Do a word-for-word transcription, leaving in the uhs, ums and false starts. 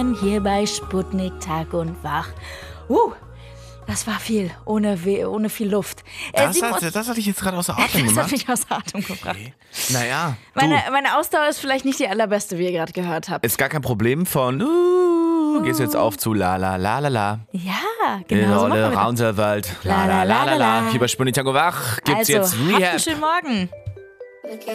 Hier bei Sputnik Tag und Wach. Uh, das war viel, ohne, We- ohne viel Luft. Äh, Das, hat, das hatte ich jetzt gerade außer Atem das hat gemacht. mich außer Atem gebracht. Okay. Naja, Meine, du, meine Ausdauer ist vielleicht nicht die allerbeste, wie ihr gerade gehört habt. ist gar kein Problem von uh, gehst du jetzt auf zu la la la la la. Ja, In genau so machen wir Rolle das. Raunterwald. La la la la la. Hier bei Sputnik Tag und Wach gibt's Also, jetzt habt einen Rehab. schönen Morgen.